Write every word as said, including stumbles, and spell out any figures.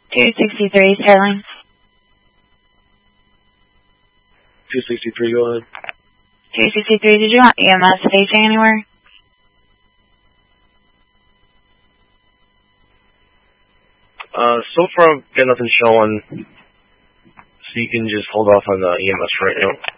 two sixty-three, Sterling. two sixty-three, go ahead. two sixty-three, did you want E M S staging anywhere? Uh, so far, I've got nothing showing, so you can just hold off on the E M S right now.